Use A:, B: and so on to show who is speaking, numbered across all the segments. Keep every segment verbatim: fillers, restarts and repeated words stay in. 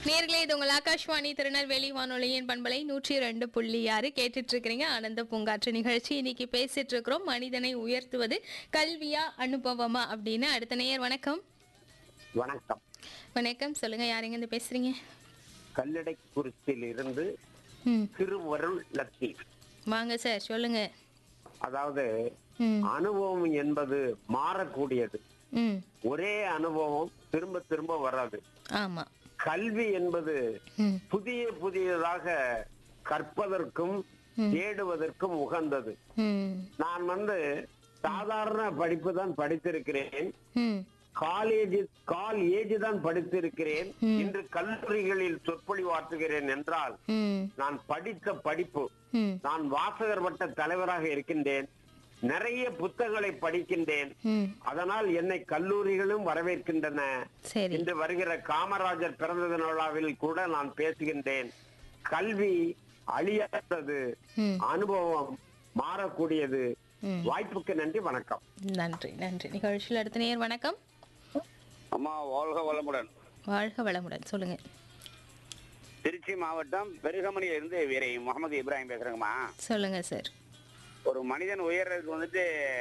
A: நேர்களே, இது உங்கள் ஆகாஷ்வாணி திருநெல்வேலி வானொலியின் பண்பலை நூற்றி ரெண்டு புள்ளி ஆறு கேட்டுட்டு இருக்கிறீங்க. ஆனந்த பூங்காற்று நிகழ்ச்சி. இன்னைக்கு பேசிட்டு இருக்கிறோம் மனிதனை உயர்த்துவது கல்வியா அனுபவமா அப்படின்னு. அடுத்த நேயர் வணக்கம்.
B: வணக்கம்.
A: வணக்கம், சொல்லுங்க, யாருங்க இருந்து பேசுறீங்க?
B: கல்லடைக்குறிச்சியில் இருந்து
A: ம்
B: திருவருள் லத்தீப்.
A: வாங்க சார், சொல்லுங்க.
B: அதாவது
A: ம்
B: அனுபவம் என்பது மாறக்கூடியது.
A: ம்
B: ஒரே அனுபவம் திரும்ப திரும்ப வராது.
A: ஆமா.
B: கல்வி என்பது
A: ம்
B: புதிய புதியதாக கற்பதற்கும் தேடுவதற்கும் உகந்தது.
A: ம்
B: நான் வந்து சாதாரண படிப்பு தான் படித்திருக்கிறேன்.
A: ம்
B: காலேஜ் கால் ஏஜ் தான் படித்திருக்கிறேன். இன்று கல்லூரிகளில் சொற்பொழிவாற்றுகிறேன் என்றால்
A: ம்
B: நான் படித்த படிப்பு,
A: ம்
B: நான் வாசகர் வட்ட தலைவராக இருக்கின்றேன். நிறைய புத்தகங்களை படிக்கின்றேன்.
A: ம்
B: அதனால் என்னை கல்லூரிகளும் வரவேற்கின்றன.
A: சரி.
B: இன்று வருகிற காமராஜர் பிறந்த தின விழாவில் கூட நான் பேசுகின்றேன். கல்வி அழியாதது,
A: ம்
B: அனுபவம் மாறக்கூடியது.
A: ம்
B: வாய்ப்புக்கு நன்றி, வணக்கம்.
A: நன்றி நன்றி. நிகழ்ச்சியில் அடுத்த நேயர் வணக்கம்.
C: அம்மா வாழ்க வளமுடன்.
A: வாழ்க வளமுடன், சொல்லுங்க.
C: திருச்சி மாவட்டம் பெருகமணியில இருந்து வீரை முகமது இப்ராஹிம் பேசுறேங்கம்மா.
A: சொல்லுங்க சார்.
C: ஒரு மனிதன் உயர்றதுக்கு வந்துட்டு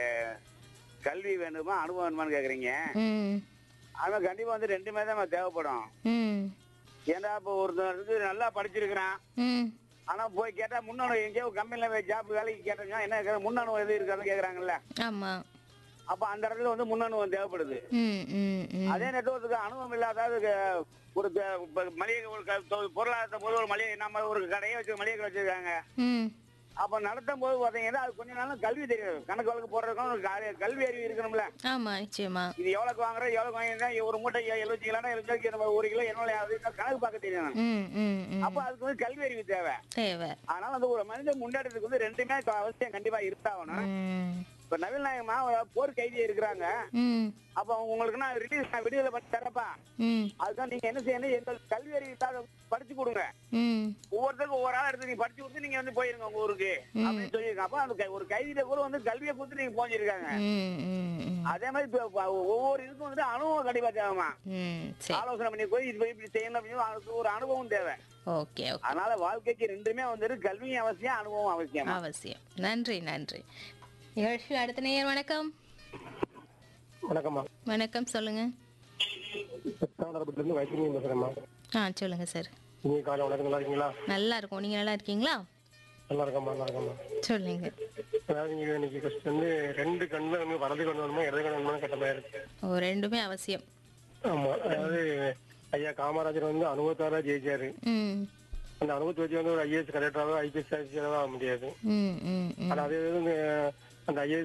C: கல்வி வேணுமா அனுபவம் வேணுமான்னு கேக்குறீங்க.
A: ம்
C: ஆனா கண்டிப்பா வந்து ரெண்டுமே தான் தேவைப்படும்.
A: ம்
C: ஏன்னா இப்போ ஒருத்தர் வந்து நல்லா படிச்சிருக்கிறான்,
A: ம்
C: ஆனா போய் கேட்டா முன்னணு எங்கேயோ கம்பெனில ஜாப் வேலைக்கு கேட்டாங்க என்ன கேக்குற முன்னணு எது இருக்காதுன்னு கேக்குறாங்கல்ல.
A: ஆமா.
C: அப்ப அந்த இடத்துல வந்து முன்னணுவம் தேவைப்படுது.
A: ம் ம் ம்
C: அதே நெட்வொர்க்கு அனுபவம் இல்லாத ஒரு மளிகை ஒரு பொருளாதார போது ஒரு மளிகை நம்ம ஒரு கடையை வச்சு மளிகை கடை வச்சிருக்காங்க.
A: ம்
C: அப்ப நடத்தும் போது பாத்தீங்கன்னா அது கொஞ்ச நாளும் கல்வி தெரியும். கணக்கு வழக்கு போடுறதுக்கும் ஒரு கா- கல்வி அறிவு இருக்கணும்ல.
A: ஆமா, நிச்சயமா.
C: இது எவ்வளவுக்கு வாங்குறோம் எவ்வளவு வாங்கினா ஒரு மூட்டை எழுபத்தி கிலோ எழுபத்தி நம்ம ஒரு கிலோ என்ன கணக்கு பார்க்க தெரியும்.
A: ம் ம் ம்
C: அப்ப அதுக்கு வந்து கல்வி அறிவு தேவை.
A: தேவை.
C: அதனால அந்த ஒரு மனிதன் முன்னேற்றத்துக்கு வந்து ரெண்டுமே அவசியம் கண்டிப்பா இருந்தாகணும்.
A: ம்
C: இப்ப நவீன நாயகமா போர் கைதியா இருக்கிறாங்க.
A: ம்
C: அப்ப உங்களுக்கு நான் ரிலீஸ் நான் விடுதலை பண்ணி தரப்பா.
A: ம்
C: அதுதான் நீங்க என்ன செய்யணும், எங்களுக்கு கல்வி அறிவு படிச்சு கொடுங்க.
A: ம்
C: ஒவ்வொருத்தருக்கும் ஒவ்வொரு ஆள் எடுத்து நீங்க படிச்சு கொடுத்து நீங்க வந்து போயிருங்க உங்க ஊருக்கு அப்படின்னு சொல்லியிருக்காங்க. அப்ப அந்த ஒரு கைதியில கூட வந்து கல்வியை கொடுத்து நீங்க போஞ்சிருக்காங்க.
A: ம் ம் ம்
C: அதே மாதிரி இப்ப ஒவ்வொரு இதுக்கும் வந்துட்டு அனுபவம் கண்டிப்பா தேவைமா.
A: ம் சரி.
C: ஆலோசனை பண்ணி போய் இது போய் இப்படி செய்யணும் அப்படின்னு அதுக்கு ஒரு அனுபவம் தேவை.
A: Okay okay.
C: அதனால வாழ்க்கைக்கு ரெண்டுமே வந்துட்டு கல்வியும் அவசியம், அனுபவம் அவசியம்.
A: அவசியம். நன்றி நன்றி. நிகழ்ச்சியில் அடுத்த நேயர் வணக்கம்.
B: வணக்கம்மா.
A: வணக்கம், சொல்லுங்க.
B: இருந்து வைத்தியம் பேசுறேம்மா.
A: ஆ சொல்லுங்க சார்.
B: நீங்க காலை வணக்கம். நல்லா இருக்கீங்களா?
A: நல்லா இருக்கும். நீங்க நல்லா இருக்கீங்களா?
B: நல்லா இருக்கம்மா, நல்லா இருக்கம்மா.
A: சொல்லுங்க.
B: அதாவது நீங்க இன்னைக்கு ஃபர்ஸ்ட் வந்து ரெண்டு கண்ணு வந்து வலது கண்ணு வேணுமா இடது கண்ணு வேணுமா கேட்ட மாதிரி இருக்கு.
A: ஓ, ரெண்டுமே அவசியம்.
B: ஆமா. அதாவது ஐயா காமராஜர் வந்து அனுபவத்தாரா ஜெயிச்சாரு.
A: ம்
B: அந்த அனுபவத்தை வச்சு வந்து ஒரு ஐஏஎஸ் கலெக்டராவோ ஐபிஎஸ் ஆக முடியாது.
A: ம் ம் ம்
B: ஆனா அதே வந்து அந்த ஐஏஎஸ்